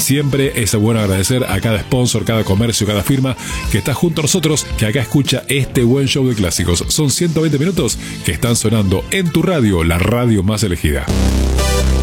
siempre es bueno agradecer a cada sponsor, cada comercio, cada firma que está junto a nosotros, que acá escucha este buen show de clásicos. Son 120 minutos que están sonando en tu radio, la radio más elegida.